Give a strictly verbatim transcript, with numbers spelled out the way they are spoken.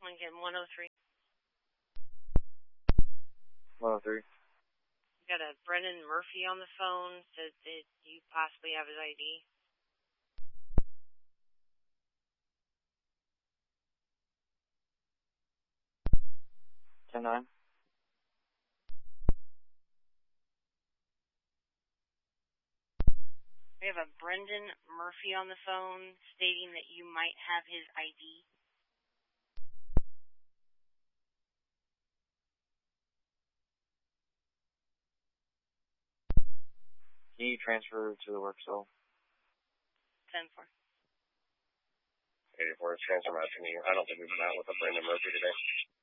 Lincoln one oh three. one oh three. You got a Brendan Murphy on the phone. Says that you possibly have his I D. ten nine. We have a Brendan Murphy on the phone stating that you might have his I D. He transferred to the work cell. ten four. eighty-four, transfer out to me. I don't think we've been out with a Brendan Murphy today.